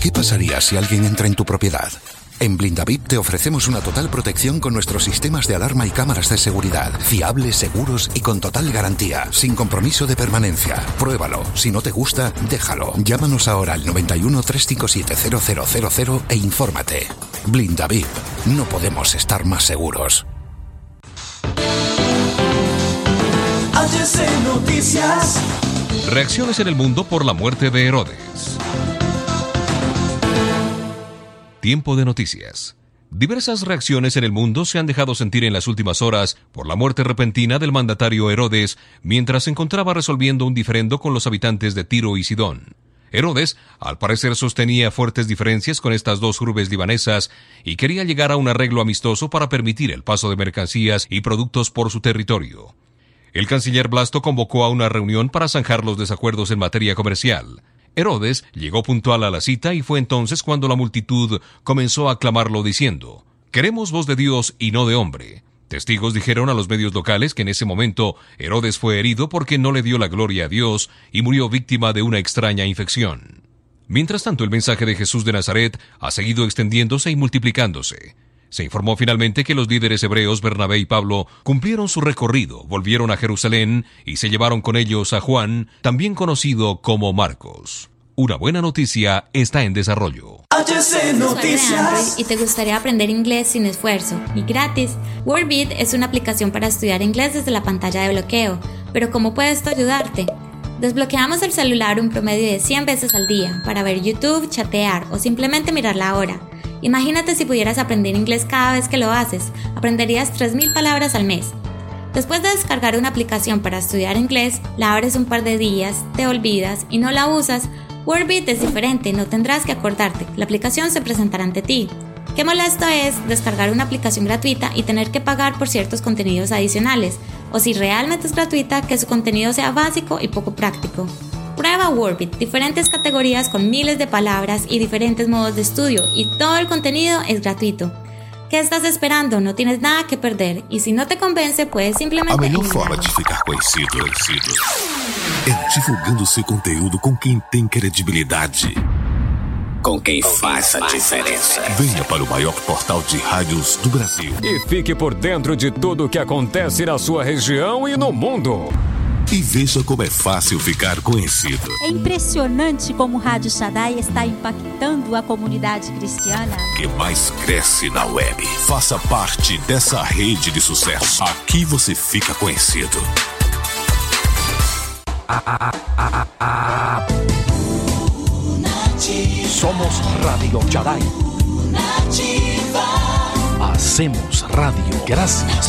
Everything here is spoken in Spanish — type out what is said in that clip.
¿Qué pasaría si alguien entra en tu propiedad? En Blindavit te ofrecemos una total protección con nuestros sistemas de alarma y cámaras de seguridad, fiables, seguros y con total garantía, sin compromiso de permanencia. Pruébalo. Si no te gusta, déjalo. Llámanos ahora al 91 357 0000 e infórmate. Blindavit. No podemos estar más seguros. HC Noticias. Reacciones en el mundo por la muerte de Herodes. Tiempo de noticias. Diversas reacciones en el mundo se han dejado sentir en las últimas horas por la muerte repentina del mandatario Herodes mientras se encontraba resolviendo un diferendo con los habitantes de Tiro y Sidón. Herodes, al parecer, sostenía fuertes diferencias con estas dos urbes libanesas y quería llegar a un arreglo amistoso para permitir el paso de mercancías y productos por su territorio. El canciller Blasto convocó a una reunión para zanjar los desacuerdos en materia comercial. Herodes llegó puntual a la cita y fue entonces cuando la multitud comenzó a aclamarlo diciendo: «Queremos voz de Dios y no de hombre». Testigos dijeron a los medios locales que en ese momento Herodes fue herido porque no le dio la gloria a Dios y murió víctima de una extraña infección. Mientras tanto, el mensaje de Jesús de Nazaret ha seguido extendiéndose y multiplicándose. Se informó finalmente que los líderes hebreos Bernabé y Pablo cumplieron su recorrido, volvieron a Jerusalén y se llevaron con ellos a Juan, también conocido como Marcos. Una buena noticia está en desarrollo. HC Noticias. Y te gustaría aprender inglés sin esfuerzo y gratis. Wordbeat es una aplicación para estudiar inglés desde la pantalla de bloqueo. Pero ¿cómo puede esto ayudarte? Desbloqueamos el celular un promedio de 100 veces al día para ver YouTube, chatear o simplemente mirar la hora. Imagínate si pudieras aprender inglés cada vez que lo haces. Aprenderías 3.000 palabras al mes. Después de descargar una aplicación para estudiar inglés, la abres un par de días, te olvidas y no la usas. Wordbeat es diferente, no tendrás que acordarte. La aplicación se presentará ante ti. Qué molesto es descargar una aplicación gratuita y tener que pagar por ciertos contenidos adicionales. O si realmente es gratuita, que su contenido sea básico y poco práctico. Prueba Wordbeat, diferentes categorías con miles de palabras y diferentes modos de estudio, y todo el contenido es gratuito. ¿Qué estás esperando? No tienes nada que perder, y si no te convence, puedes simplemente... A melhor forma de ficar conhecido é divulgando seu conteúdo com quem tem credibilidade. Com quem faz a diferença. Venha para o maior portal de rádios do Brasil. E fique por dentro de tudo o que acontece na sua região e no mundo. E veja como é fácil ficar conhecido. É impressionante como o Rádio Shaddai está impactando a comunidade cristiana. Que mais cresce na web. Faça parte dessa rede de sucesso. Aqui você fica conhecido. Somos Radio Shaddai. Hacemos radio. Gracias.